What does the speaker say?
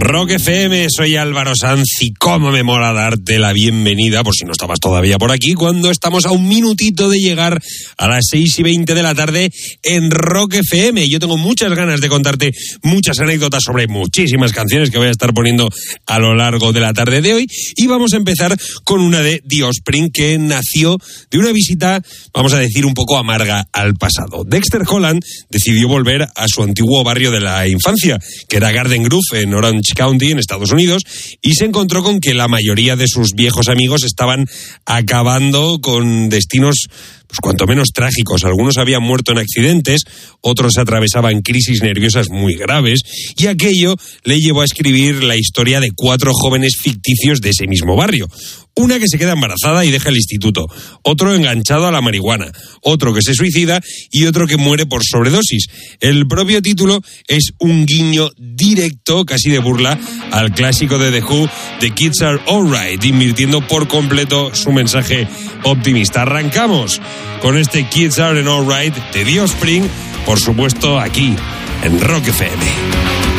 Rock FM, soy Álvaro Sanz y cómo me mola darte la bienvenida, por si no estabas todavía por aquí, cuando estamos a un minutito de llegar a las 6:20 de la tarde en Rock FM. Yo tengo muchas ganas de contarte muchas anécdotas sobre muchísimas canciones que voy a estar poniendo a lo largo de la tarde de hoy, y vamos a empezar con una de The Offspring que nació de una visita, vamos a decir, un poco amarga al pasado. Dexter Holland decidió volver a su antiguo barrio de la infancia, que era Garden Grove, en Orange County, en Estados Unidos, y se encontró con que la mayoría de sus viejos amigos estaban acabando con destinos pues cuanto menos trágicos. Algunos habían muerto en accidentes, otros atravesaban crisis nerviosas muy graves, y aquello le llevó a escribir la historia de 4 jóvenes ficticios de ese mismo barrio. Una que se queda embarazada y deja el instituto, otro enganchado a la marihuana, otro que se suicida y otro que muere por sobredosis. El propio título es un guiño directo, casi de burla, al clásico de The Who, The Kids Are Alright, invirtiendo por completo su mensaje optimista. Arrancamos con este Kids Are Alright de The Offspring, por supuesto aquí en Rock FM.